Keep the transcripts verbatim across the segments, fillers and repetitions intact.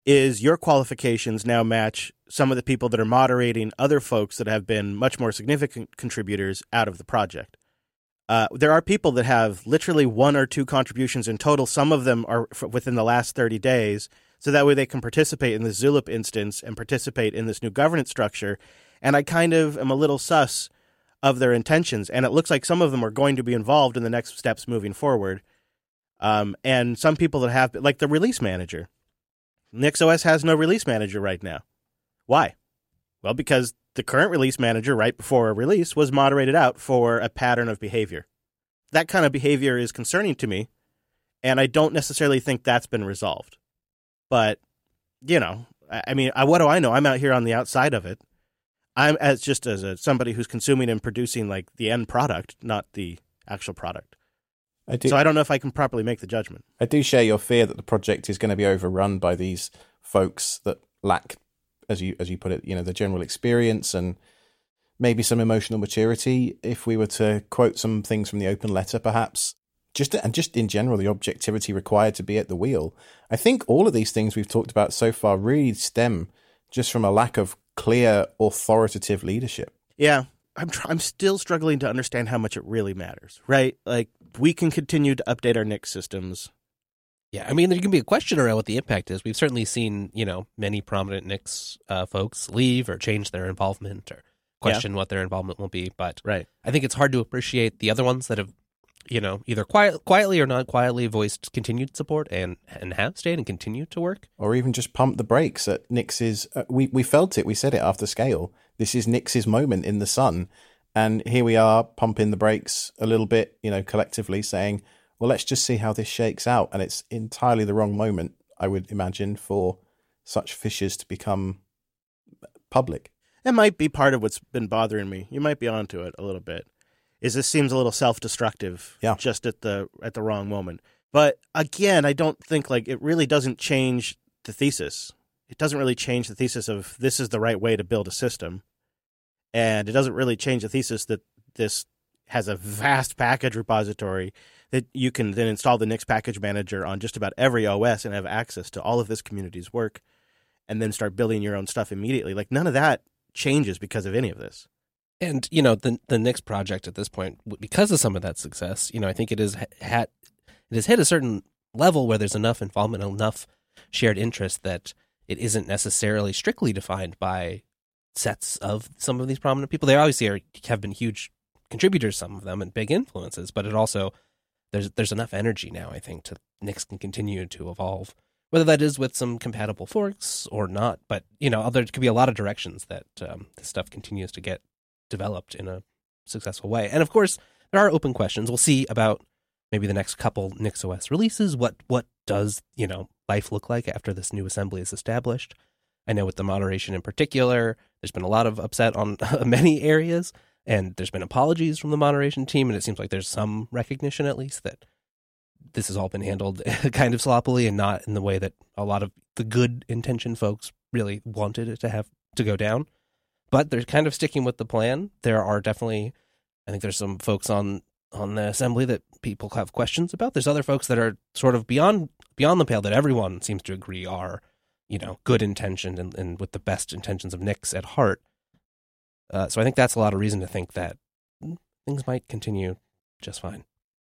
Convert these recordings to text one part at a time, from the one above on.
is your qualifications now match some of the people that are moderating other folks that have been much more significant contributors out of the project. Uh, there are people that have literally one or two contributions in total. Some of them are f- within the last thirty days, so that way they can participate in the Zulip instance and participate in this new governance structure. And I kind of am a little sus of their intentions, and it looks like some of them are going to be involved in the next steps moving forward. Um, and some people that have, like the release manager. NixOS has no release manager right now. Why? Well, because the current release manager right before a release was moderated out for a pattern of behavior. That kind of behavior is concerning to me, and I don't necessarily think that's been resolved. But, you know, I, I mean, I, what do I know? I'm out here on the outside of it. I'm as just as a, somebody who's consuming and producing like the end product, not the actual product. I do, so I don't know if I can properly make the judgment. I do share your fear that the project is going to be overrun by these folks that lack, as you as you put it, you know, the general experience and maybe some emotional maturity. If we were to quote some things from the open letter, perhaps, just and just in general, the objectivity required to be at the wheel. I think all of these things we've talked about so far really stem just from a lack of clear, authoritative leadership. Yeah, I'm tr- I'm still struggling to understand how much it really matters, right? Like, we can continue to update our Nix systems. Yeah, I mean, there can be a question around what the impact is. We've certainly seen, you know, many prominent Nix uh, folks leave or change their involvement or question yeah. what their involvement will be. But right. I think it's hard to appreciate the other ones that have, you know, either quiet, quietly or not quietly voiced continued support and, and have stayed and continue to work. Or even just pump the brakes at Nix's. Uh, we, we felt it. We said it after Scale. This is Nix's moment in the sun. And here we are pumping the brakes a little bit, you know, collectively saying, well, let's just see how this shakes out. And it's entirely the wrong moment, I would imagine, for such fissures to become public. That might be part of what's been bothering me. You might be onto it a little bit. Is this seems a little self-destructive yeah. just at the at the wrong moment. But again, I don't think like it really doesn't change the thesis. It doesn't really change the thesis of this is the right way to build a system. And it doesn't really change the thesis that this has a vast package repository that you can then install the Nix package manager on just about every O S and have access to all of this community's work and then start building your own stuff immediately. Like none of that changes because of any of this. And, you know, the the Nix project at this point, because of some of that success, you know, I think it is had it has hit a certain level where there's enough involvement, enough shared interest that it isn't necessarily strictly defined by sets of some of these prominent people. They obviously are, have been huge contributors, some of them, and big influences, but it also, there's there's enough energy now, I think, to Nix can continue to evolve, whether that is with some compatible forks or not. But, you know, there could be a lot of directions that um, this stuff continues to get developed in a successful way. And of course, there are open questions. We'll see about maybe the next couple NixOS releases. What what does, you know, life look like after this new assembly is established? I know with the moderation in particular, there's been a lot of upset on many areas, and there's been apologies from the moderation team, and it seems like there's some recognition at least that this has all been handled kind of sloppily and not in the way that a lot of the good intention folks really wanted it to have to go down. But they're kind of sticking with the plan. There are definitely, I think there's some folks on, on the assembly that people have questions about. There's other folks that are sort of beyond beyond the pale that everyone seems to agree are, you know, good intentioned and, and with the best intentions of Nix at heart. Uh, so I think that's a lot of reason to think that things might continue just fine.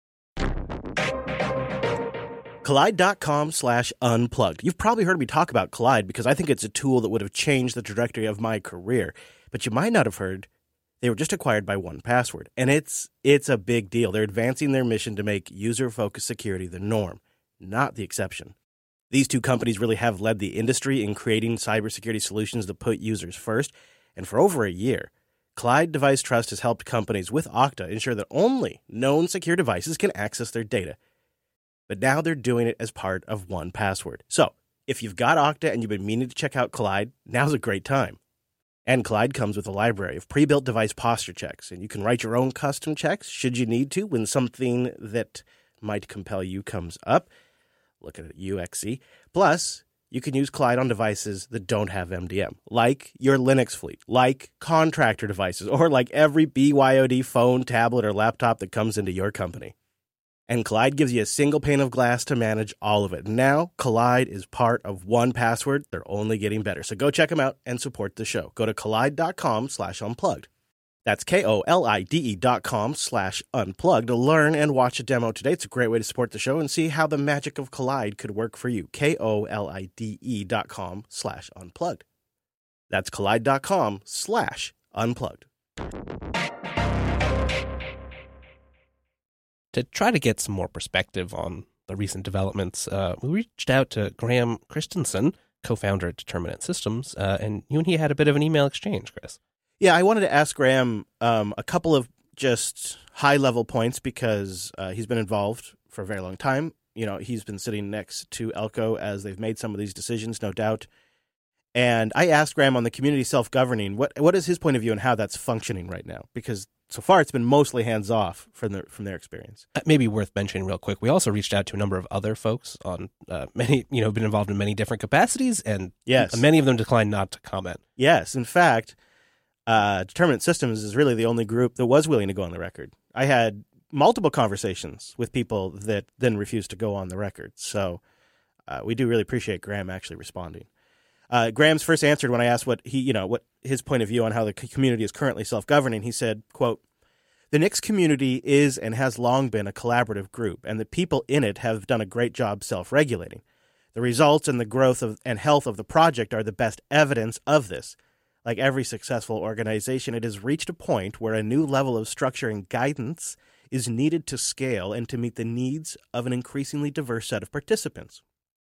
Kolide.com slash unplugged. You've probably heard me talk about Kolide because I think it's a tool that would have changed the trajectory of my career. But you might not have heard they were just acquired by one password. And it's it's a big deal. They're advancing their mission to make user-focused security the norm, not the exception. These two companies really have led the industry in creating cybersecurity solutions that put users first. And for over a year, Kolide Device Trust has helped companies with Okta ensure that only known secure devices can access their data. But now they're doing it as part of one password. So if you've got Okta and you've been meaning to check out Kolide, now's a great time. And Kolide comes with a library of pre-built device posture checks, and you can write your own custom checks should you need to when something that might compel you comes up. Look at it, U X C. Plus, you can use Kolide on devices that don't have M D M, like your Linux fleet, like contractor devices, or like every B Y O D phone, tablet, or laptop that comes into your company. And Kolide gives you a single pane of glass to manage all of it. Now, Kolide is part of one Password. They're only getting better. So go check them out and support the show. Go to kolide.com slash unplugged. That's K-O-L-I-D-E dot com slash unplugged to learn and watch a demo today. It's a great way to support the show and see how the magic of Kolide could work for you. K-O-L-I-D-E dot com slash unplugged. That's kolide.com slash unplugged. To try to get some more perspective on the recent developments, uh, we reached out to Graham Christensen, co-founder at Determinate Systems, uh, and you and he had a bit of an email exchange, Chris. Yeah, I wanted to ask Graham um, a couple of just high-level points because uh, he's been involved for a very long time. You know, he's been sitting next to Elko as they've made some of these decisions, no doubt. And I asked Graham on the community self-governing, what what is his point of view and how that's functioning right now? Because so far it's been mostly hands-off from their, from their experience. It may be worth mentioning real quick. We also reached out to a number of other folks on uh, many, you know, been involved in many different capacities, and yes. many of them declined not to comment. Yes, in fact, uh, Determinate Systems is really the only group that was willing to go on the record. I had multiple conversations with people that then refused to go on the record. So uh, we do really appreciate Graham actually responding. Uh, Graham's first answered when I asked what he, you know, what his point of view on how the community is currently self-governing. He said, quote, "The Nix community is and has long been a collaborative group, and the people in it have done a great job self-regulating. The results and the growth of and health of the project are the best evidence of this. Like every successful organization, it has reached a point where a new level of structure and guidance is needed to scale and to meet the needs of an increasingly diverse set of participants.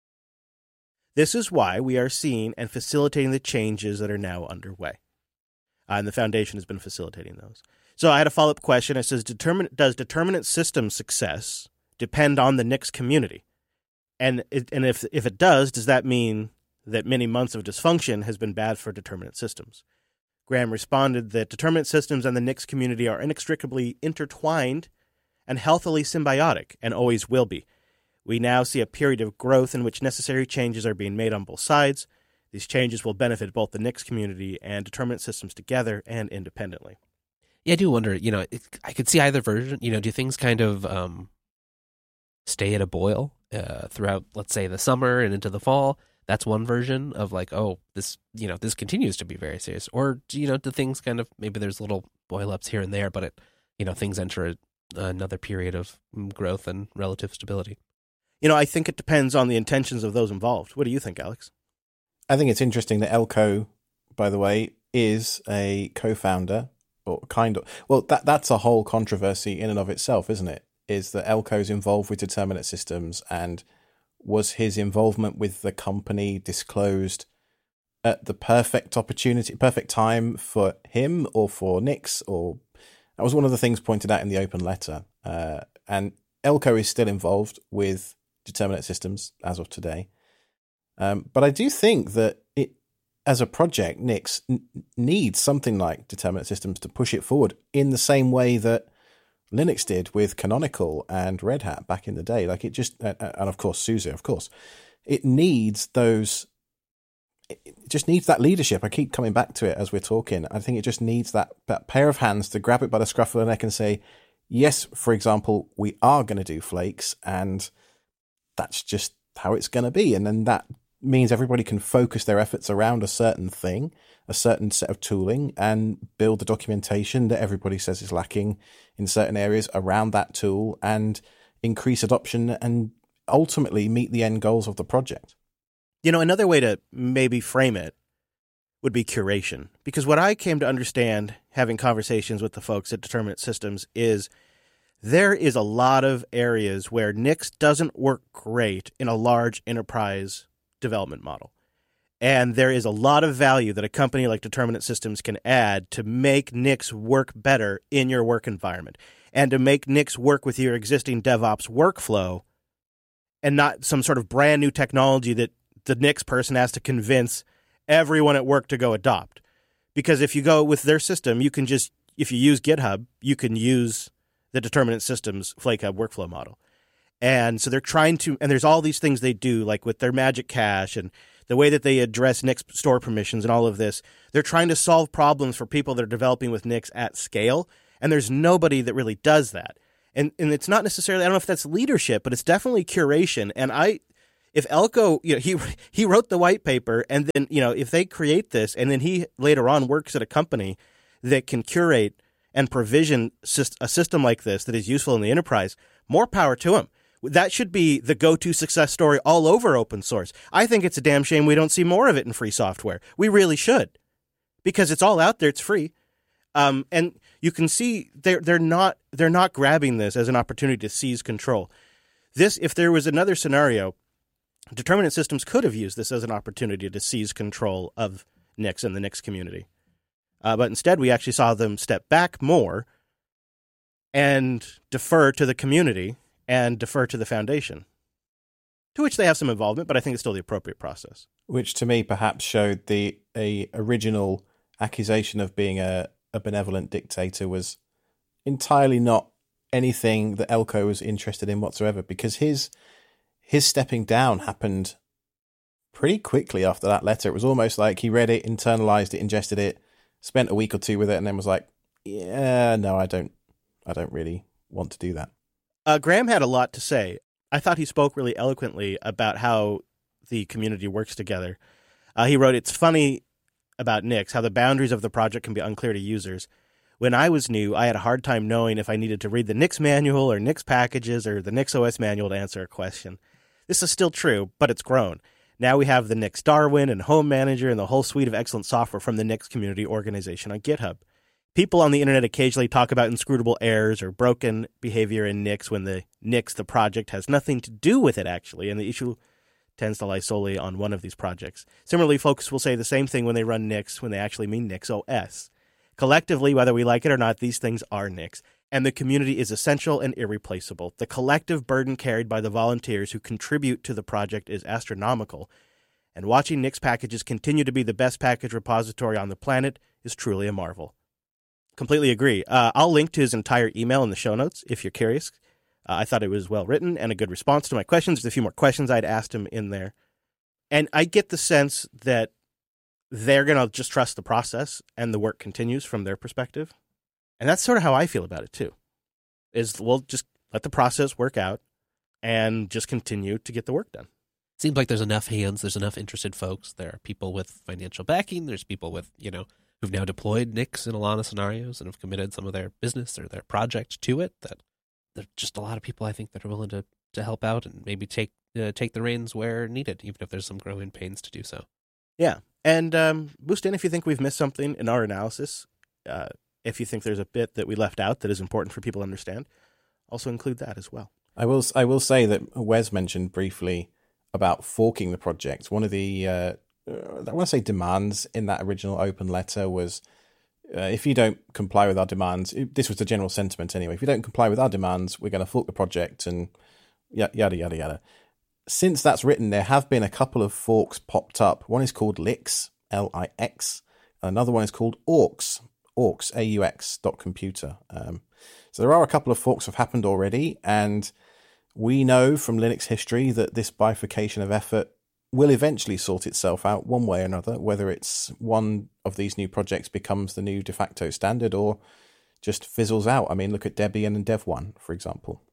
This is why we are seeing and facilitating the changes that are now underway." Uh, and the foundation has been facilitating those. So I had a follow-up question. It says, Determin- does Determinate Systems success depend on the Nix community? And it, and if if it does, does that mean that many months of dysfunction has been bad for Determinate Systems? Graham responded that Determinate Systems and the Nix community are inextricably intertwined and healthily symbiotic, and always will be. We now see a period of growth in which necessary changes are being made on both sides. These changes will benefit both the Nix community and Determinate Systems together and independently. Yeah, I do wonder, you know, it, I could see either version. You know, do things kind of um, stay at a boil uh, throughout, let's say, the summer and into the fall? That's one version of like, oh, this, you know, this continues to be very serious. Or, you know, do things kind of, maybe there's little boil-ups here and there, but, it, you know, things enter a, another period of growth and relative stability. You know, I think it depends on the intentions of those involved. What do you think, Alex? I think it's interesting that Elko, by the way, is a co-founder, or kind of, well, that that's a whole controversy in and of itself, isn't it? Is that Elko's involved with Determinate Systems, and was his involvement with the company disclosed at the perfect opportunity, perfect time for him or for Nix? Or that was one of the things pointed out in the open letter. Uh, and Elko is still involved with Determinate Systems as of today. Um, but I do think that it, as a project, Nix n- needs something like Determinate Systems to push it forward in the same way that Linux did with Canonical and Red Hat back in the day. Like it just, uh, and of course, SUSE, of course. It needs those, it just needs that leadership. I keep coming back to it as we're talking. I think it just needs that, that pair of hands to grab it by the scruff of the neck and say, yes, for example, we are going to do Flakes, and that's just how it's going to be. And then that means everybody can focus their efforts around a certain thing, a certain set of tooling, and build the documentation that everybody says is lacking in certain areas around that tool, and increase adoption and ultimately meet the end goals of the project. You know, another way to maybe frame it would be curation. Because what I came to understand having conversations with the folks at Determinate Systems is there is a lot of areas where Nix doesn't work great in a large enterprise development model. And there is a lot of value that a company like Determinate Systems can add to make Nix work better in your work environment, and to make Nix work with your existing DevOps workflow, and not some sort of brand new technology that the Nix person has to convince everyone at work to go adopt. Because if you go with their system, you can just, if you use GitHub, you can use the Determinate Systems FlakeHub workflow model. And so they're trying to, and there's all these things they do, like with their Magic Cache and the way that they address Nix store permissions and all of this. They're trying to solve problems for people that are developing with Nix at scale, and there's nobody that really does that. And and it's not necessarily, I don't know if that's leadership, but it's definitely curation. And I, if Elko, you know, he he wrote the white paper, and then, you know, if they create this, and then he later on works at a company that can curate and provision a system like this that is useful in the enterprise, more power to him. That should be the go-to success story all over open source. I think it's a damn shame we don't see more of it in free software. We really should, because it's all out there. It's free. Um, and you can see they're they're not they're not grabbing this as an opportunity to seize control. This, if there was another scenario, Determinate Systems could have used this as an opportunity to seize control of Nix and the Nix community. Uh, but instead, we actually saw them step back more and defer to the community and defer to the foundation, to which they have some involvement, but I think it's still the appropriate process. Which to me perhaps showed the a original accusation of being a, a benevolent dictator was entirely not anything that Elko was interested in whatsoever, because his his stepping down happened pretty quickly after that letter. It was almost like he read it, internalized it, ingested it, spent a week or two with it, and then was like, yeah, no, I don't, I don't really want to do that. Uh, Graham had a lot to say. I thought he spoke really eloquently about how the community works together. Uh, he wrote, "It's funny about Nix, how the boundaries of the project can be unclear to users. When I was new, I had a hard time knowing if I needed to read the Nix manual or Nix packages or the NixOS manual to answer a question. This is still true, but it's grown. Now we have the Nix Darwin and Home Manager and the whole suite of excellent software from the Nix community organization on GitHub. People on the internet occasionally talk about inscrutable errors or broken behavior in Nix when the Nix, the project, has nothing to do with it, actually, and the issue tends to lie solely on one of these projects. Similarly, folks will say the same thing when they run Nix when they actually mean NixOS. Collectively, whether we like it or not, these things are Nix, and the community is essential and irreplaceable. The collective burden carried by the volunteers who contribute to the project is astronomical, and watching Nix packages continue to be the best package repository on the planet is truly a marvel." Completely agree. Uh, I'll link to his entire email in the show notes if you're curious. Uh, I thought it was well written and a good response to my questions. There's a few more questions I'd asked him in there. And I get the sense that they're going to just trust the process and the work continues from their perspective. And that's sort of how I feel about it too, is we'll just let the process work out and just continue to get the work done. Seems like there's enough hands, there's enough interested folks. There are people with financial backing. There's people with, you know, who've now deployed Nix in a lot of scenarios and have committed some of their business or their project to it. That there's just a lot of people, I think, that are willing to, to help out and maybe take uh, take the reins where needed, even if there's some growing pains to do so. Yeah. And um, boost in if you think we've missed something in our analysis. Uh, if you think there's a bit that we left out that is important for people to understand, also include that as well. I will I will say that Wes mentioned briefly about forking the project. One of the uh, I want to say demands in that original open letter was uh, if you don't comply with our demands, this was the general sentiment anyway, if you don't comply with our demands, we're going to fork the project and yada, yada, yada. Since that's written, there have been a couple of forks popped up. One is called Lix, L I X. Another one is called Aux, Aux, A U X dot computer. Um, so there are a couple of forks have happened already, and we know from Linux history that this bifurcation of effort will eventually sort itself out one way or another, whether it's one of these new projects becomes the new de facto standard or just fizzles out. I mean, look at Debian and Dev one, for example.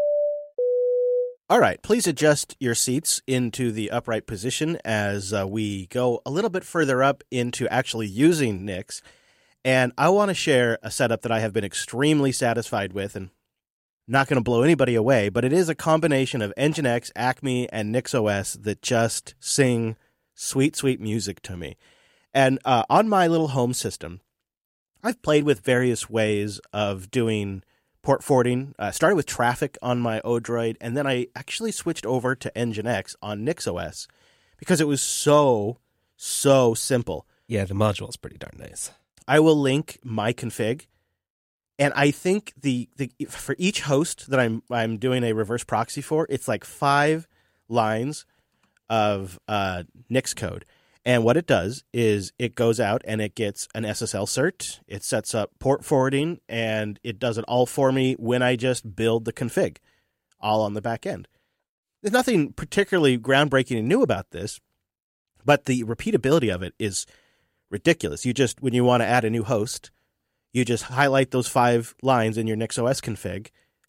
All right, please adjust your seats into the upright position as uh, we go a little bit further up into actually using Nix. And I want to share a setup that I have been extremely satisfied with, and not going to blow anybody away, but it is a combination of Nginx, Acme, and NixOS that just sing sweet, sweet music to me. And uh, on my little home system, I've played with various ways of doing port forwarding. I uh, started with Traffic on my Odroid, and then I actually switched over to Nginx on NixOS because it was so, so simple. Yeah, the module is pretty darn nice. I will link my config. And I think the, the for each host that I'm I'm doing a reverse proxy for, it's like five lines of uh, Nix code. And what it does is it goes out and it gets an S S L cert, it sets up port forwarding, and it does it all for me when I just build the config, all on the back end. There's nothing particularly groundbreaking and new about this, but the repeatability of it is ridiculous. You just, when you want to add a new host, you just highlight those five lines in your NixOS config,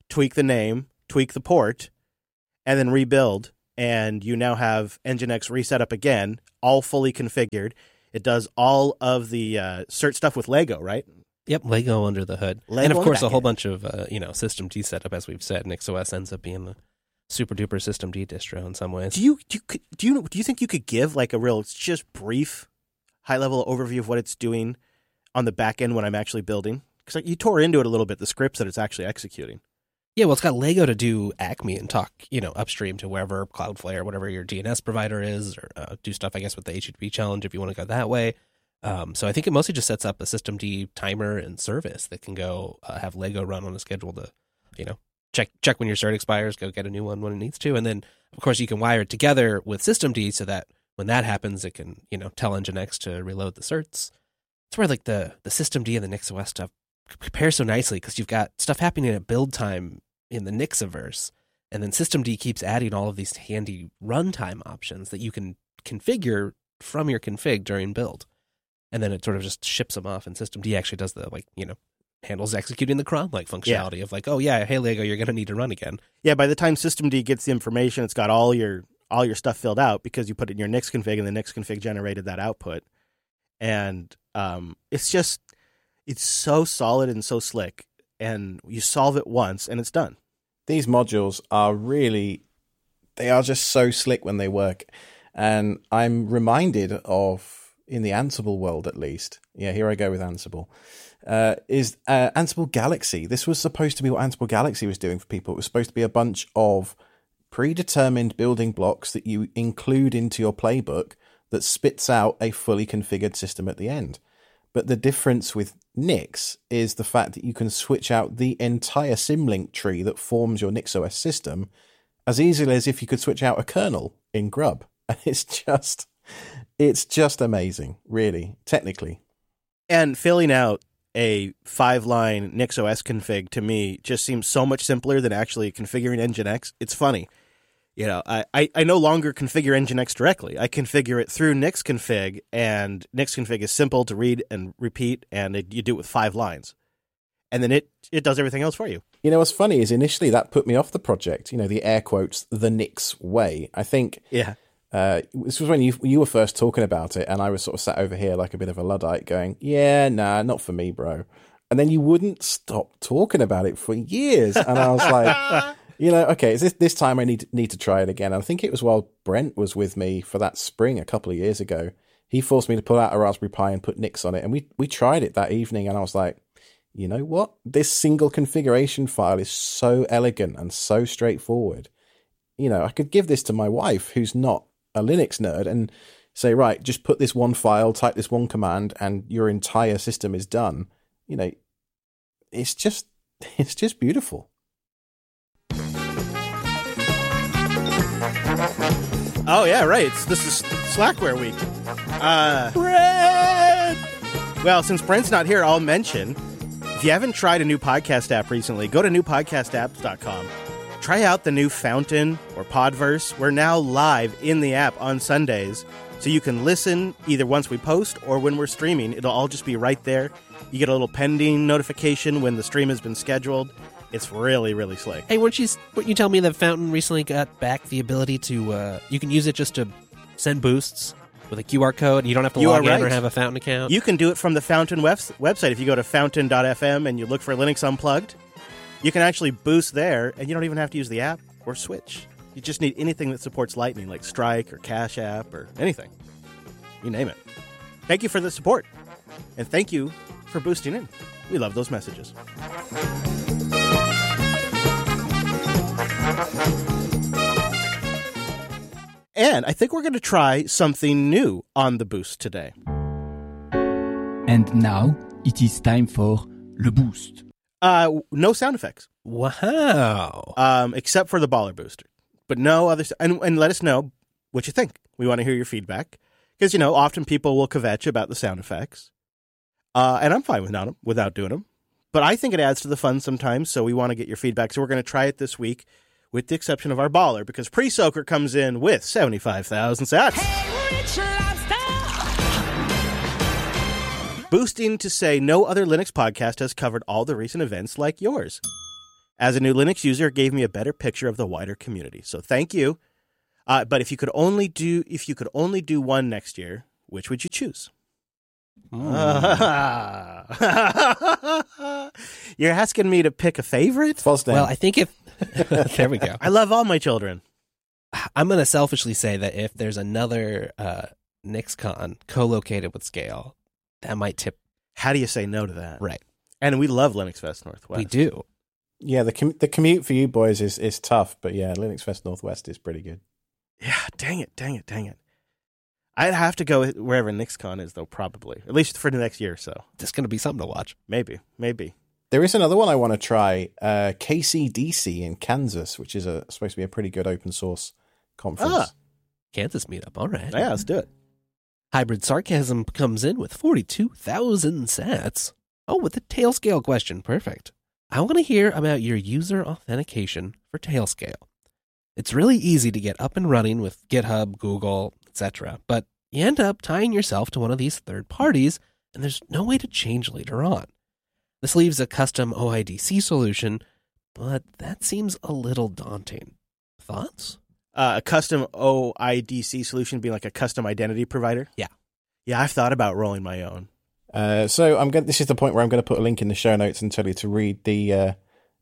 tweak the name, tweak the port, and then rebuild. And you now have Nginx reset up again, all fully configured. It does all of the uh, cert stuff with Lego, right? Yep, Lego under the hood. Lego and of course, on the a whole back bunch of uh, you know systemd setup, as we've said. NixOS ends up being the super duper systemd distro in some ways. Do you do you do you do you think you could give like a real just brief, high level overview of what it's doing on the back end when I'm actually building? Because like, you tore into it a little bit, the scripts that it's actually executing. Yeah, well, it's got Lego to do Acme and talk, you know, upstream to wherever Cloudflare, whatever your D N S provider is, or uh, do stuff, I guess, with the H T T P challenge if you want to go that way. Um, so I think it mostly just sets up a systemd timer and service that can go uh, have Lego run on a schedule to, you know, check check when your cert expires, go get a new one when it needs to, and then of course you can wire it together with systemd so that when that happens, it can, you know, tell Nginx to reload the certs. It's where like the the systemd and the NixOS stuff compare so nicely because you've got stuff happening at build time in the Nixiverse, and then systemd keeps adding all of these handy runtime options that you can configure from your config during build. And then it sort of just ships them off, and systemd actually does the, like, you know, handles executing the cron-like functionality yeah. of like, oh yeah, hey Lego, you're going to need to run again. Yeah, by the time systemd gets the information, it's got all your all your stuff filled out because you put it in your Nix config, and the Nix config generated that output. And um, it's just, it's so solid and so slick, and you solve it once, and it's done. These modules are really, they are just so slick when they work. And I'm reminded of, in the Ansible world at least, yeah, here I go with Ansible, uh, is uh, Ansible Galaxy. This was supposed to be what Ansible Galaxy was doing for people. It was supposed to be a bunch of predetermined building blocks that you include into your playbook that spits out a fully configured system at the end. But the difference with Nix is the fact that you can switch out the entire symlink tree that forms your NixOS system as easily as if you could switch out a kernel in Grub. And it's just... It's just amazing, really, technically. And filling out a five-line NixOS config, to me, just seems so much simpler than actually configuring Nginx. It's funny. You know, I, I, I no longer configure Nginx directly. I configure it through Nixconfig, and Nixconfig is simple to read and repeat, and it, you do it with five lines. And then it, it does everything else for you. You know, what's funny is initially that put me off the project, you know, the air quotes, the Nix way. I think... Yeah. Uh, this was when you you were first talking about it, and I was sort of sat over here like a bit of a Luddite going, yeah, nah, not for me, bro. And then you wouldn't stop talking about it for years. And I was like, you know, okay, is this, this time I need, need to try it again. And I think it was while Brent was with me for that spring a couple of years ago. He forced me to pull out a Raspberry Pi and put Nix on it. And we, we tried it that evening, and I was like, you know what? This single configuration file is so elegant and so straightforward. You know, I could give this to my wife, who's not a Linux nerd, and say, right, just put this one file, type this one command, and your entire system is done. You know, it's just, it's just beautiful. Oh yeah, right. It's, this is Slackware week. Uh, Brent! Well, since Brent's not here, I'll mention, if you haven't tried a new podcast app recently, go to new podcast apps dot com. Try out the new Fountain or Podverse. We're now live in the app on Sundays, so you can listen either once we post or when we're streaming. It'll all just be right there. You get a little pending notification when the stream has been scheduled. It's really, really slick. Hey, weren't you, weren't you tell me that Fountain recently got back the ability to, uh, you can use it just to send boosts with a Q R code, and you don't have to you log right. in or have a Fountain account? You can do it from the Fountain web- website. If you go to fountain dot f m and you look for Linux Unplugged, you can actually boost there, and you don't even have to use the app or switch. You just need anything that supports Lightning, like Strike or Cash App or anything. You name it. Thank you for the support, and thank you for boosting in. We love those messages. And I think we're going to try something new on the Boost today. And now it is time for Le Boost. Uh, no sound effects. Wow. Um, except for the baller booster. But no other... And, and let us know what you think. We want to hear your feedback. Because, you know, often people will kvetch about the sound effects. Uh, and I'm fine without them, without doing them. But I think it adds to the fun sometimes, so we want to get your feedback. So we're going to try it this week, with the exception of our baller, because Pre-Soaker comes in with seventy-five thousand sats. Hey, Rich Lobster! Boosting to say no other Linux podcast has covered all the recent events like yours. as a new Linux user, it gave me a better picture of the wider community. So thank you. Uh, but if you could only do if you could only do one next year, which would you choose? Mm. You're asking me to pick a favorite? Fosden. Well, I think if there we go. I love all my children. I'm going to selfishly say that if there's another uh, NixCon co-located with Scale, that might tip. How do you say no to that? Right. And we love Linux Fest Northwest. We do. Yeah, the com- the commute for you boys is, is tough, but yeah, Linux Fest Northwest is pretty good. Yeah, dang it, dang it, dang it. I'd have to go wherever NixCon is, though, probably. At least for the next year or so. It's going to be something to watch. Maybe, maybe. There is another one I want to try, uh, K C D C in Kansas, which is a, supposed to be a pretty good open source conference. Ah. Kansas meetup, all right. Yeah, let's do it. Hybrid Sarcasm comes in with forty-two thousand sats. Oh, with the Tailscale question. Perfect. I want to hear about your user authentication for Tailscale. It's really easy to get up and running with GitHub, Google, et cetera, but you end up tying yourself to one of these third parties, and there's no way to change later on. This leaves a custom O I D C solution, but that seems a little daunting. Thoughts? Uh, a custom O I D C solution being like a custom identity provider? Yeah. Yeah, I've thought about rolling my own. Uh, so I'm going. This is the point where I'm going to put a link in the show notes and tell you to read the uh,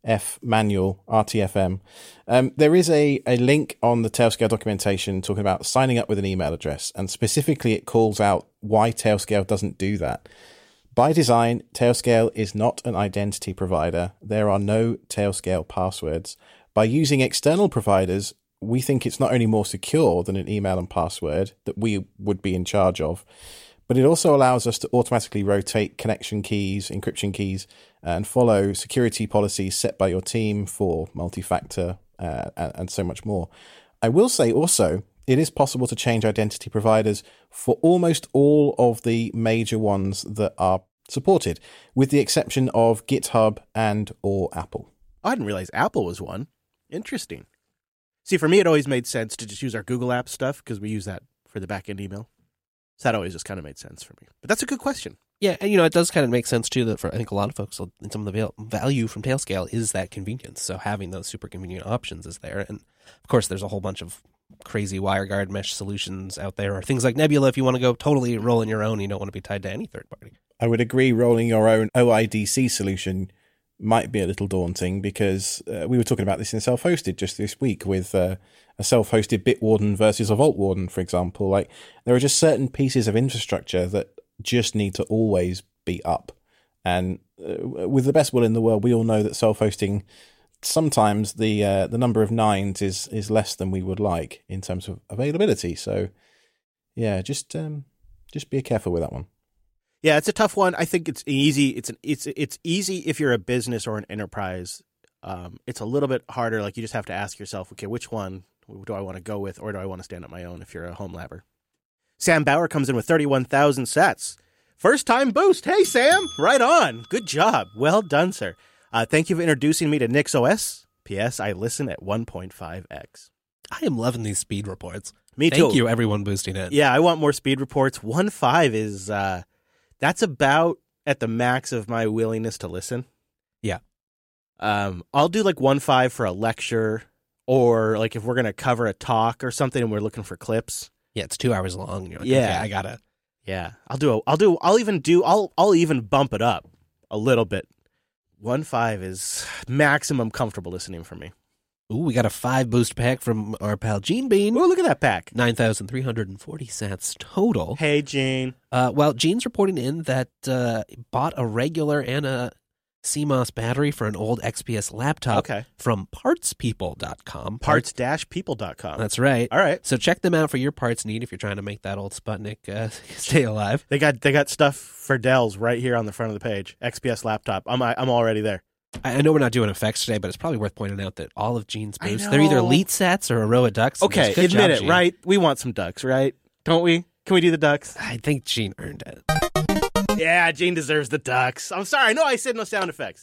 F manual, R T F M. Um, there is a, a link on the Tailscale documentation talking about signing up with an email address, and specifically it calls out why Tailscale doesn't do that. By design, Tailscale is not an identity provider. There are no Tailscale passwords. By using external providers, we think it's not only more secure than an email and password that we would be in charge of, but it also allows us to automatically rotate connection keys, encryption keys, and follow security policies set by your team for multi-factor uh, and, and so much more. I will say also, it is possible to change identity providers for almost all of the major ones that are supported, with the exception of GitHub and or Apple. I didn't realize Apple was one. Interesting. See, for me, it always made sense to just use our Google Apps stuff because we use that for the back-end email. So that always just kind of made sense for me. But that's a good question. Yeah, and you know, it does kind of make sense too that for I think a lot of folks, and some of the value from Tailscale is that convenience. So having those super convenient options is there. And of course, there's a whole bunch of crazy WireGuard mesh solutions out there, or things like Nebula if you want to go totally rolling your own and you don't want to be tied to any third party. I would agree rolling your own O I D C solution might be a little daunting because uh, we were talking about this in self-hosted just this week with uh, a self-hosted Bitwarden versus a Vault Warden, for example. Like there are just certain pieces of infrastructure that just need to always be up. And uh, with the best will in the world, we all know that self-hosting, sometimes the uh, the number of nines is is less than we would like in terms of availability. So yeah, just um, just be careful with that one. Yeah, it's a tough one. I think it's easy. It's an it's it's easy if you're a business or an enterprise. Um, it's a little bit harder. Like you just have to ask yourself, okay, which one do I want to go with, or do I want to stand up my own? If you're a home labber, Sam Bauer comes in with thirty-one thousand sats. First time boost. Hey, Sam, right on. Good job. Well done, sir. Uh, thank you for introducing me to NixOS. P S. I listen at one point five x. I am loving these speed reports. Me Thank too. you, everyone boosting in. Yeah, I want more speed reports. one point five is. Uh, That's about at the max of my willingness to listen. Yeah. Um, I'll do like one point five for a lecture, or like if we're going to cover a talk or something and we're looking for clips. Yeah, it's two hours long. You're like, Yeah. okay, I gotta. Yeah. I'll do a, I'll do, I'll even do, I'll, I'll even bump it up a little bit. one point five is maximum comfortable listening for me. Ooh, we got a five boost pack from our pal Gene Bean. Oh, look at that pack. nine thousand three hundred forty sats total. Hey, Gene. Uh, well, Gene's reporting in that uh, bought a regular and a C M O S battery for an old X P S laptop Okay. from parts people dot com. parts dash people dot com. That's right. All right. So check them out for your parts need if you're trying to make that old Sputnik uh, stay alive. They got, they got stuff for Dells right here on the front of the page. X P S laptop. I'm, I'm already there. I I know we're not doing effects today, but it's probably worth pointing out that all of Gene's I boosts, they're either know. elite sats or Aroa ducks. Okay, Good admit job, it, Gene. right? We want some ducks, right? Don't we? Can we do the ducks? I think Gene earned it. Yeah, Gene deserves the ducks. I'm sorry. No, I said no sound effects.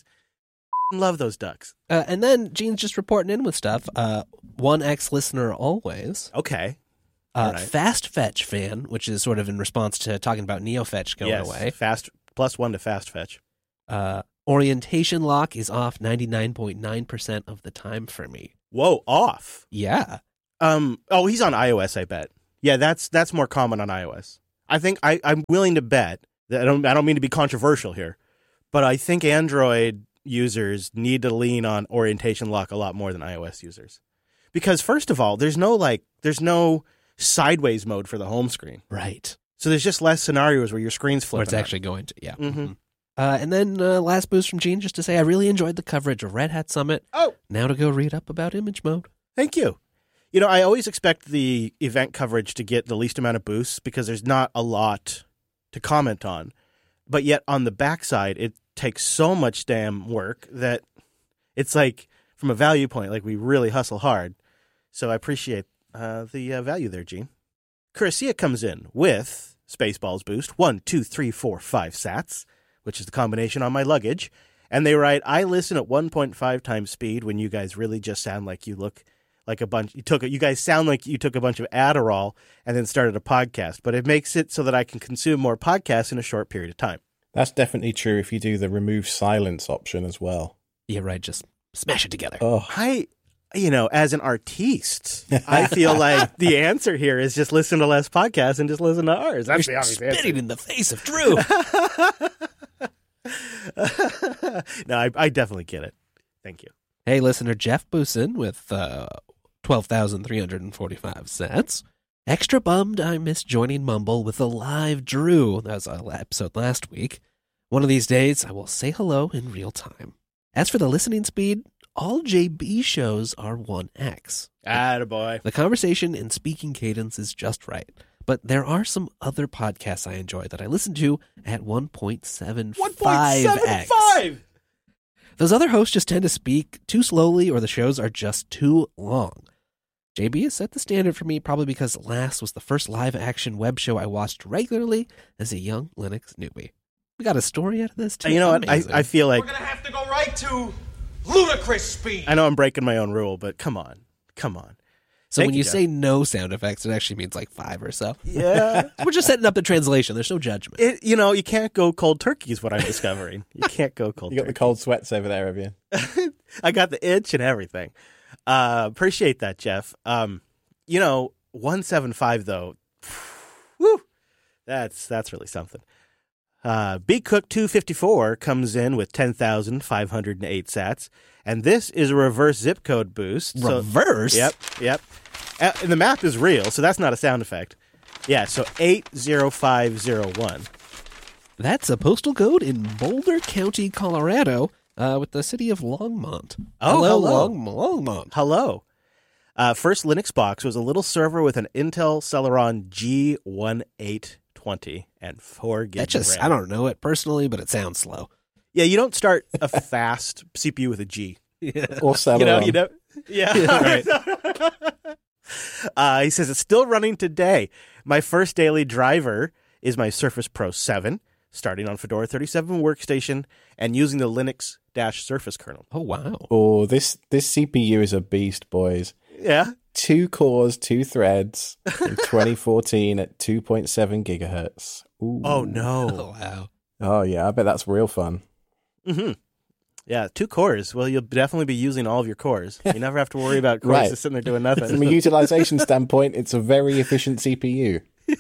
Love those ducks. Uh, and then Gene's just reporting in with stuff. Uh, one X listener always. Okay. Uh, All right. Fast Fetch fan, which is sort of in response to talking about NeoFetch going yes. away. Fast plus one to fast fetch. Uh, Orientation lock is off ninety-nine point nine percent of the time for me. Whoa, off. Yeah. Um. Oh, he's on iOS, I bet. Yeah, that's that's more common on iOS. I think I, I'm willing to bet that I don't I don't mean to be controversial here, but I think Android users need to lean on orientation lock a lot more than iOS users. Because first of all, there's no like there's no sideways mode for the home screen. Right. So there's just less scenarios where your screen's flipping. Where it's up. actually going to, yeah. Mm-hmm. Uh, and then uh, last boost from Gene, just to say I really enjoyed the coverage of Red Hat Summit. Oh. Now to go read up about image mode. Thank you. You know, I always expect the event coverage to get the least amount of boosts because there's not a lot to comment on. But yet on the backside, it takes so much damn work that it's like, from a value point, like we really hustle hard. So I appreciate uh, the uh, value there, Gene. Curacia comes in with Spaceballs boost, one, two, three, four, five sats, which is the combination on my luggage. And they write, I listen at one point five times speed when you guys really just sound like you look like a bunch. You took You guys sound like you took a bunch of Adderall and then started a podcast. But it makes it so that I can consume more podcasts in a short period of time. That's definitely true if you do the remove silence option as well. Yeah, right. Just smash it together. Oh, I, you know, as an artiste, I feel like the answer here is just listen to less podcasts and just listen to ours. That's You're the obvious answer. spitting in the face of Drew. No, I, I definitely get it. Thank you. Hey, listener Jeff Boosin with uh, twelve thousand three hundred forty-five sats. Extra bummed I missed joining Mumble with a live Drew. That was our episode last week. One of these days, I will say hello in real time. As for the listening speed, all J B shows are one x. Attaboy. The conversation and speaking cadence is just right. But there are some other podcasts I enjoy that I listen to at one point seven five x. Those other hosts just tend to speak too slowly or the shows are just too long. J B has set the standard for me probably because Last was the first live-action web show I watched regularly as a young Linux newbie. We got a story out of this, too. You know what? I, I feel like... We're going to have to go right to ludicrous speed. I know I'm breaking my own rule, but come on. Come on. So Thank when you, you Jeff. say no sound effects, it actually means like five or so. Yeah. We're just setting up the translation. There's no judgment. It, you know, you can't go cold turkey is what I'm discovering. You can't go cold you got turkey. the cold sweats over there, have you? I got the itch and everything. Uh, appreciate that, Jeff. Um, you know, one seventy-five though, whew, that's that's really something. Uh, B Cook two fifty-four comes in with ten thousand five hundred eight sats, and this is a reverse zip code boost. So- Reverse? Yep, yep. Uh, and the map is real, so that's not a sound effect. Yeah, so eight zero five zero one. That's a postal code in Boulder County, Colorado, uh, with the city of Longmont. Oh, hello. Long, Longmont. Hello. Uh, first Linux box was a little server with an Intel Celeron G eighteen twenty and four gigs That just, of I RAM. don't know it personally, but it sounds slow. Yeah, you don't start a fast C P U with a G. Yeah. Or Celeron. You know, you know. Yeah. Yeah, right. uh, he says it's still running today. My first daily driver is my Surface Pro seven, starting on Fedora thirty-seven workstation and using the Linux-Surface kernel. Oh, wow. Oh, this this C P U is a beast, boys. Yeah. Two cores, two threads, in twenty fourteen at two point seven gigahertz. Ooh. Oh, no. Oh, wow. Oh, yeah, I bet that's real fun. Mm-hmm. Yeah, two cores. Well, you'll definitely be using all of your cores. You never have to worry about cores Right. just sitting there doing From nothing. a utilization standpoint, it's a very efficient C P U.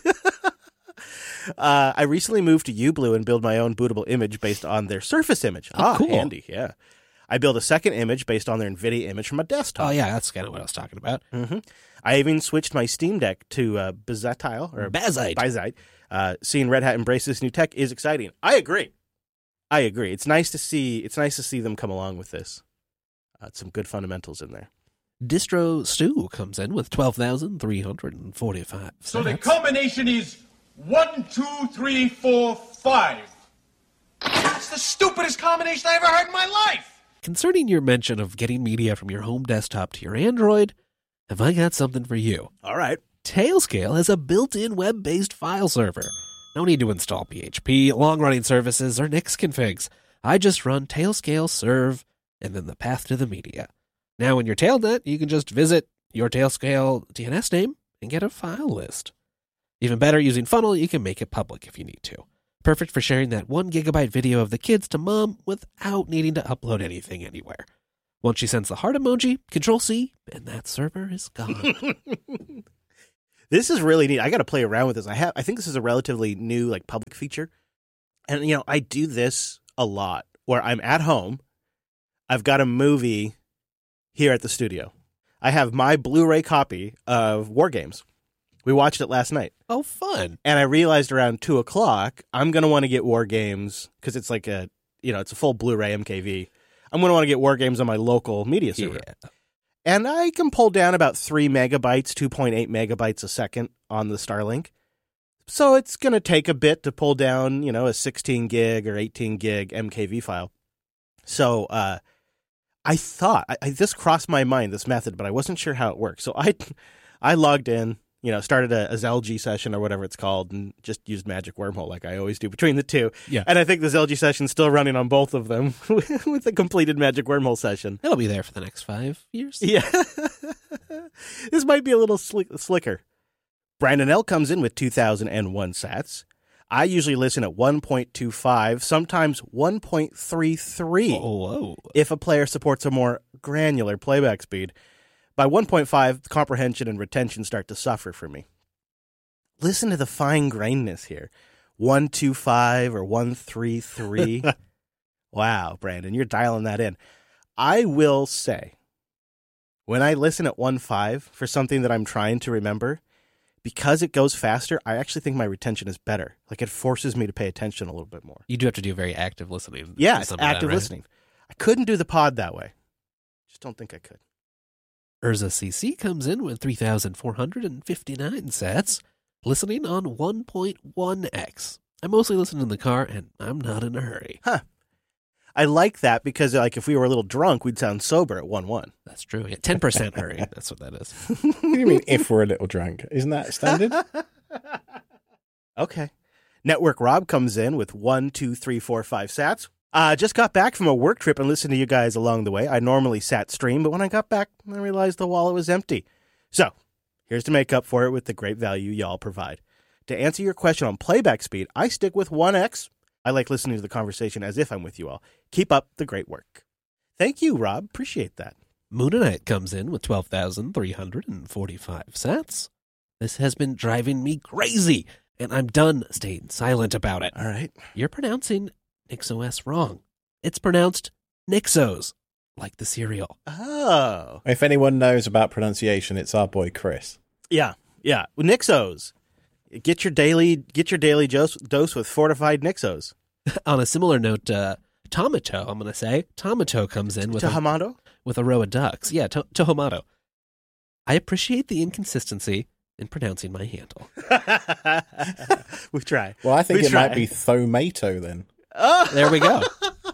uh, I recently moved to uBlue and built my own bootable image based on their Surface image. Oh, ah, cool. handy, yeah. I built a second image based on their NVIDIA image from a desktop. Oh, yeah, that's kind of what I was talking about. Mm-hmm. I even switched my Steam Deck to uh, Bazatile or Bazite. Bazite. Uh, seeing Red Hat embrace this new tech is exciting. I agree. I agree. It's nice to see. It's nice to see them come along with this. Uh, some good fundamentals in there. Distro Stew comes in with twelve thousand three hundred forty-five. So the sats. combination is one, two, three, four, five. That's the stupidest combination I ever heard in my life. Concerning your mention of getting media from your home desktop to your Android, have I got something for you? All right. Tailscale has a built-in web-based file server. No need to install P H P, long-running services, or Nix configs. I just run Tailscale serve and then the path to the media. Now in your Tailnet, you can just visit your Tailscale D N S name and get a file list. Even better, using Funnel, you can make it public if you need to. Perfect for sharing that one gigabyte video of the kids to mom without needing to upload anything anywhere. Once she sends the heart emoji, Control C, and that server is gone. This is really neat. I got to play around with this. I have. I think this is a relatively new, like, public feature. And, you know, I do this a lot where I'm at home. I've got a movie here at the studio. I have my Blu-ray copy of War Games. We watched it last night. Oh, fun. And I realized around two o'clock, I'm going to want to get War Games because it's like a, you know, it's a full Blu-ray M K V. I'm going to want to get War Games on my local media server. Yeah. And I can pull down about three megabytes, two point eight megabytes a second on the Starlink. So it's going to take a bit to pull down, you know, a sixteen gig or eighteen gig M K V file. So uh, I thought, I, I, this crossed my mind, this method, but I wasn't sure how it works. So I, I logged in, you know, started a, a Zelgi session or whatever it's called, and just used Magic Wormhole like I always do between the two. Yeah. And I think the Zelgi session's still running on both of them with the completed Magic Wormhole session. It'll be there for the next five years. Yeah. This might be a little slick, slicker. Brandon L. comes in with two thousand one sats. I usually listen at one point two five, sometimes one point three three. Oh, whoa. If a player supports a more granular playback speed. By one point five, comprehension and retention start to suffer for me. Listen to the fine grainedness here. one two five or one three three. Wow, Brandon, you're dialing that in. I will say, when I listen at one point five for something that I'm trying to remember, because it goes faster, I actually think my retention is better. Like, it forces me to pay attention a little bit more. You do have to do very active listening. Yeah, it's Some active of that, right? listening. I couldn't do the pod that way. Just don't think I could. Urza C C comes in with three thousand four hundred fifty-nine sats, listening on one point one x. I mostly listen in the car, and I'm not in a hurry. Huh. I like that because, like, if we were a little drunk, we'd sound sober at one one. That's true. Yeah, ten percent hurry. That's what that is. What do you mean if we're a little drunk? Isn't that standard? Okay. Network Rob comes in with one, two, three, four, five sats. Uh, just got back from a work trip and listened to you guys along the way. I normally sat stream, but when I got back, I realized the wallet was empty. So, here's to make up for it with the great value y'all provide. To answer your question on playback speed, I stick with one x. I like listening to the conversation as if I'm with you all. Keep up the great work. Thank you, Rob. Appreciate that. Moonanite comes in with twelve thousand three hundred forty-five sats. This has been driving me crazy, and I'm done staying silent about it. All right. You're pronouncing NixOS wrong. It's pronounced Nixos, like the cereal. Oh. If anyone knows about pronunciation, it's our boy Chris. Yeah, yeah. Nixos. Get your daily get your daily dose, dose with fortified Nixos. On a similar note, uh, Tomato, I'm going to say, Tomato comes in with a, Tohamato? with a row of ducks. Yeah, to- Tohomato. I appreciate the inconsistency in pronouncing my handle. We try. Well, I think We it try. might be Thomato then. Oh! There we go.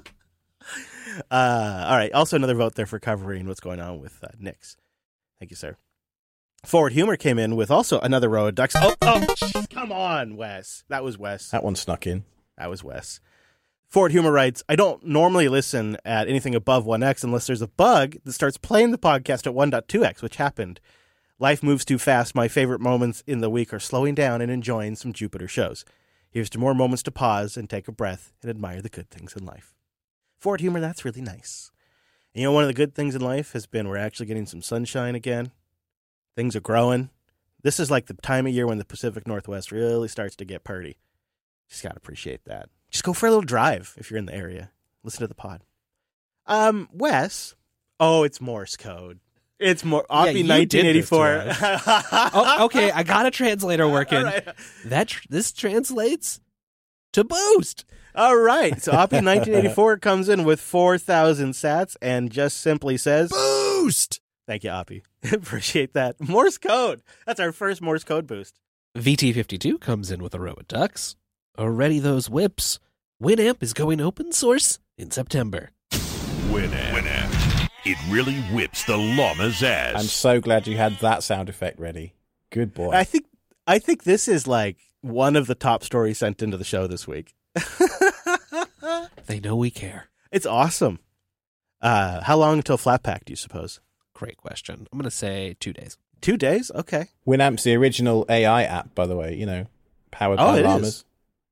Uh, all right. Also, another vote there for covering what's going on with uh, Nix. Thank you, sir. Forward Humor came in with also another row of ducks. Oh, oh, come on, Wes. That was Wes. That one snuck in. That was Wes. Forward Humor writes, I don't normally listen at anything above one x unless there's a bug that starts playing the podcast at one point two x, which happened. Life moves too fast. My favorite moments in the week are slowing down and enjoying some Jupiter shows. Here's to more moments to pause and take a breath and admire the good things in life. Forward Humor, that's really nice. And you know, one of the good things in life has been we're actually getting some sunshine again. Things are growing. This is like the time of year when the Pacific Northwest really starts to get purty. Just got to appreciate that. Just go for a little drive if you're in the area. Listen to the pod. Um, Wes. Oh, it's Morse code. It's more Yeah, Oppie you nineteen eighty-four. did this Oh, okay, I got a translator working. All right. That tr- this translates to boost. All right. So Oppie nineteen eighty-four comes in with four thousand sats and just simply says, Boost. Thank you, Oppie. Appreciate that. Morse code. That's our first Morse code boost. V T fifty-two comes in with a row of ducks. Already those whips. Winamp is going open source in September. Winamp. Winamp. It really whips the llama's ass. I'm so glad you had that sound effect ready. Good boy. I think I think this is like one of the top stories sent into the show this week. They know we care. It's awesome. Uh, how long until Flatpak, do you suppose? Great question. I'm going to say two days. Two days? Okay. Winamp's the original A I app, by the way, you know, powered Oh, by it llamas. is.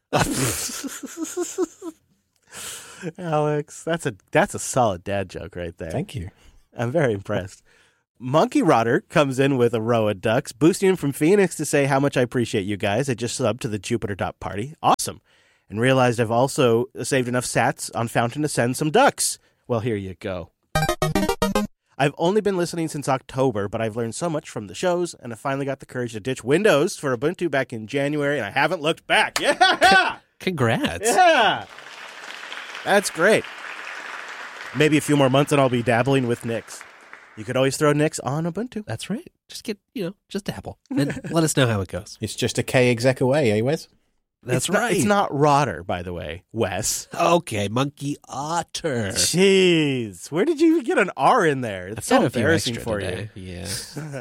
Alex, that's a that's a solid dad joke right there. Thank you. I'm very impressed. Monkey Rotter comes in with a row of ducks, boosting him from Phoenix to say how much I appreciate you guys. I just subbed to the Jupiter Dot Party. Awesome. And realized I've also saved enough sats on Fountain to send some ducks. Well, here you go. I've only been listening since October, but I've learned so much from the shows, and I finally got the courage to ditch Windows for Ubuntu back in January, and I haven't looked back. Yeah! Congrats. Yeah! That's great. Maybe a few more months and I'll be dabbling with Nix. You could always throw Nix on Ubuntu. That's right. Just get, you know, just dabble. And let us know how it goes. It's just a K exec away, eh, Wes? That's it's right. Not, it's not Rotter, by the way, Wes. Okay, Monkey Otter. Jeez. Where did you even get an R in there? It's so I've got a few embarrassing extra for today. Yeah.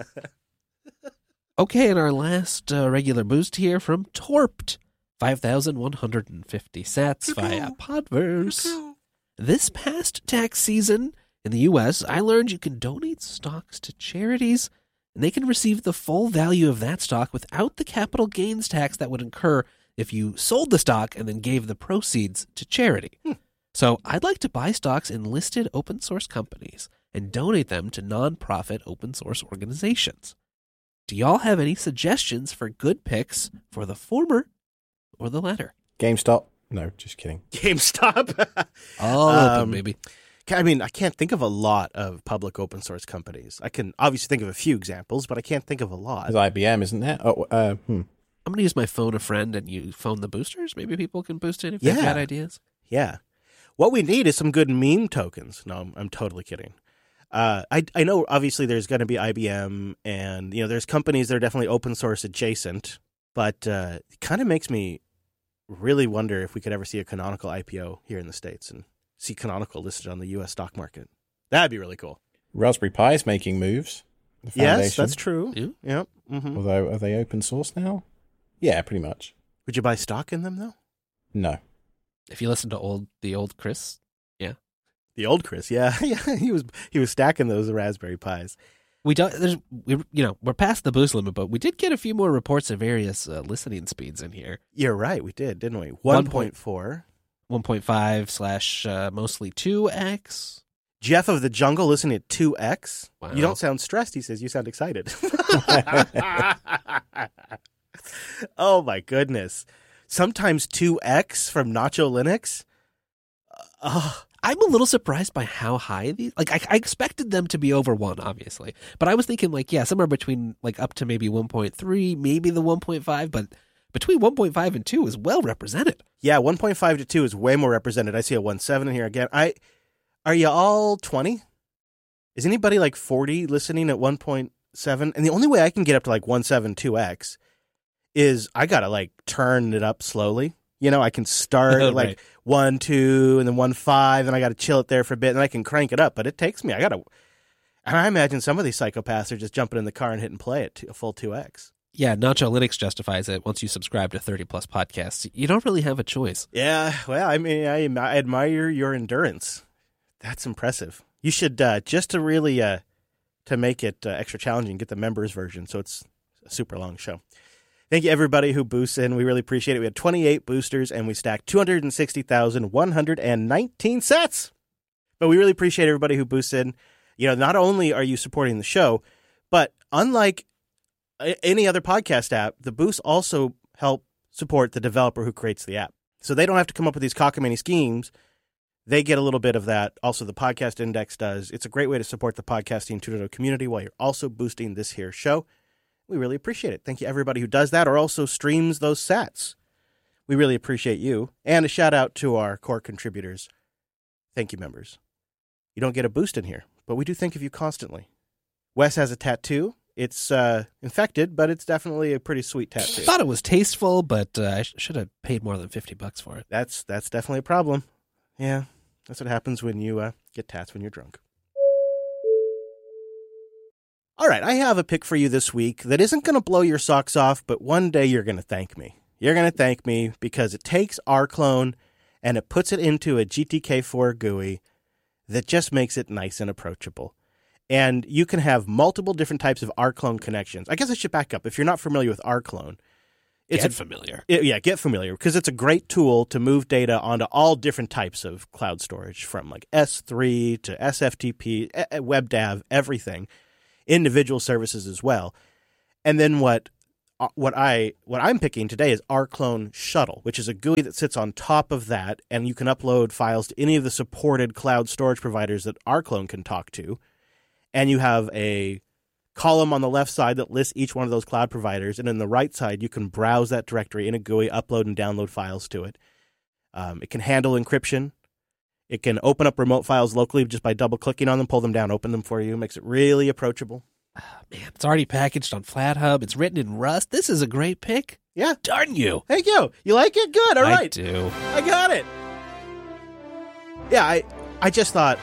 Okay, and our last uh, regular boost here from Torped. five thousand one hundred fifty sats via Podverse. This past tax season in the U S, I learned you can donate stocks to charities, and they can receive the full value of that stock without the capital gains tax that would incur if you sold the stock and then gave the proceeds to charity. Hmm. So I'd like to buy stocks in listed open source companies and donate them to nonprofit open source organizations. Do y'all have any suggestions for good picks for the former or the latter? GameStop? No, just kidding. GameStop? All Um, open, baby. I mean, I can't think of a lot of public open source companies. I can obviously think of a few examples, but I can't think of a lot. There's I B M, isn't there? Oh, uh, hmm. I'm going to use my phone a friend and you phone the boosters. Maybe people can boost it if Yeah. they've got ideas. Yeah. What we need is some good meme tokens. No, I'm, I'm totally kidding. Uh, I I know obviously there's going to be I B M and, you know, there's companies that are definitely open source adjacent, but uh, it kind of makes me really wonder if we could ever see a Canonical I P O here in the States and see Canonical listed on the U S stock market. That'd be really cool. Raspberry Pi is making moves. The Yes, foundation. that's true. Yeah. Yep. Mm-hmm. Although, are they open source now? Yeah, pretty much. Would you buy stock in them, though? No. If you listen to old the old Chris, yeah. The old Chris, yeah. yeah, he was he was stacking those Raspberry Pis. We don't, there's, we, you know, we're past the boost limit, but we did get a few more reports of various uh, listening speeds in here. You're right, we did, didn't we? one point four. one point five slash uh, mostly two X. Jeff of the Jungle listening at two X. Wow. You don't sound stressed, he says. You sound excited. Oh, my goodness. Sometimes two X from Nacho Linux. Uh, I'm a little surprised by how high these, like I, I expected them to be over one, obviously, but I was thinking like, yeah, somewhere between like up to maybe one point three, maybe the one point five, but between one point five and two is well represented. yeah, one point five to two is way more represented. I see a one point seven in here again. I Are you all twenty? Is anybody like forty listening at one point seven? And the only way I can get up to like one point seven two X is I got to like turn it up slowly. You know, I can start at like Right. one, two, and then one, five, and I got to chill it there for a bit, and I can crank it up. But it takes me, I got to, and I imagine some of these psychopaths are just jumping in the car and hitting play at two, a full two X. Yeah, Nacho Linux justifies it. Once you subscribe to thirty plus podcasts, you don't really have a choice. Yeah, well, I mean, I, I admire your endurance. That's impressive. You should, uh, just to really, uh, to make it uh, extra challenging, get the members version, so it's a super long show. Thank you, everybody who boosts in. We really appreciate it. We had twenty-eight boosters, and we stacked two hundred sixty thousand one hundred nineteen sets. But we really appreciate everybody who boosts in. You know, not only are you supporting the show, but unlike a- any other podcast app, the boosts also help support the developer who creates the app. So they don't have to come up with these cockamamie schemes. They get a little bit of that. Also, the Podcast Index does. It's a great way to support the Podcasting two point oh community while you're also boosting this here show. We really appreciate it. Thank you, everybody who does that or also streams those sats. We really appreciate you. And a shout out to our core contributors. Thank you, members. You don't get a boost in here, but we do think of you constantly. Wes has a tattoo. It's uh, infected, but it's definitely a pretty sweet tattoo. I thought it was tasteful, but uh, I sh- should have paid more than fifty bucks for it. That's that's definitely a problem. Yeah, that's what happens when you uh, get tats when you're drunk. All right, I have a pick for you this week that isn't going to blow your socks off, but one day you're going to thank me. You're going to thank me because it takes rclone and it puts it into a G T K four G U I that just makes it nice and approachable. And you can have multiple different types of rclone connections. I guess I should back up. If you're not familiar with rclone, It's Get a, familiar. it- yeah, get familiar because it's a great tool to move data onto all different types of cloud storage, from like S three to S F T P, e- e- WebDAV, everything, individual services as well. And then what uh, what I what I'm picking today is rclone Shuttle, which is a G U I that sits on top of that, and you can upload files to any of the supported cloud storage providers that rclone can talk to, and you have a column on the left side that lists each one of those cloud providers, and in the right side you can browse that directory in a G U I, upload and download files to it. Um, it can handle encryption. It can open up remote files locally just by double-clicking on them, pull them down, open them for you. Makes it really approachable. Man, it's already packaged on FlatHub. It's written in Rust. This is a great pick. Yeah. Darn you. Thank you. You like it? Good. All I right. do. I got it. Yeah, I I just thought...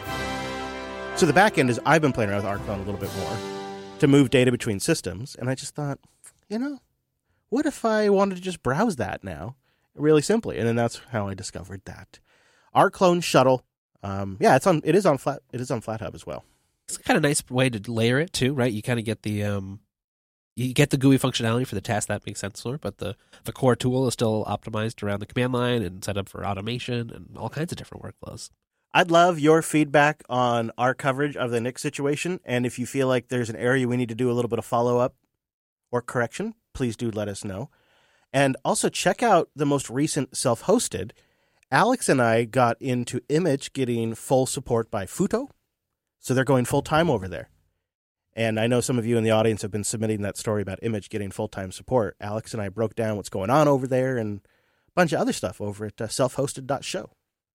So the back end is I've been playing around with rclone a little bit more to move data between systems, and I just thought, you know, what if I wanted to just browse that now really simply? And then that's how I discovered that. rclone Shuttle. Um, yeah, it's on. It is on flat. It is on FlatHub as well. It's kind of a nice way to layer it too, right? You kind of get the um, you get the G U I functionality for the task that makes sense for, but the the core tool is still optimized around the command line and set up for automation and all kinds of different workflows. I'd love your feedback on our coverage of the Nick situation, and if you feel like there's an area we need to do a little bit of follow up or correction, please do let us know. And also check out the most recent self-hosted. Alex and I got into Image getting full support by Futo. So they're going full-time over there. And I know some of you in the audience have been submitting that story about Image getting full-time support. Alex and I broke down what's going on over there and a bunch of other stuff over at uh, self hosted dot show.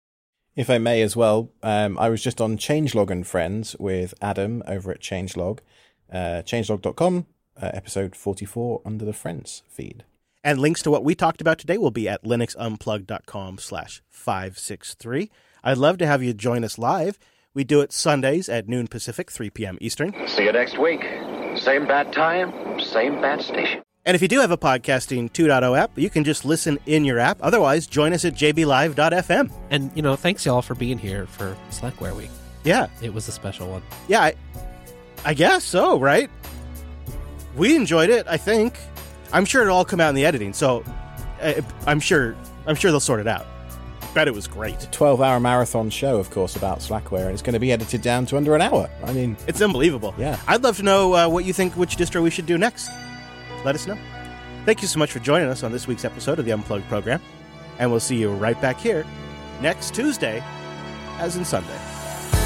If I may as well, um, I was just on Changelog and Friends with Adam over at Changelog, uh, changelog dot com, uh, episode forty-four under the Friends feed. And links to what we talked about today will be at linuxunplugged dot com slash five sixty-three. I'd love to have you join us live. We do it Sundays at noon Pacific, three p.m. Eastern. See you next week. Same bad time, same bad station. And if you do have a Podcasting two point oh app, you can just listen in your app. Otherwise, join us at j b live dot f m. And, you know, thanks y'all for being here for Slackware Week. Yeah. It was a special one. Yeah, I, I guess so, right? We enjoyed it, I think. I'm sure it'll all come out in the editing, so uh, I'm sure I'm sure they'll sort it out. Bet it was great. twelve-hour marathon show, of course, about Slackware, and it's going to be edited down to under an hour. I mean, It's unbelievable. Yeah. I'd love to know uh, what you think, which distro we should do next. Let us know. Thank you so much for joining us on this week's episode of the Unplugged program, and we'll see you right back here next Tuesday, as in Sunday.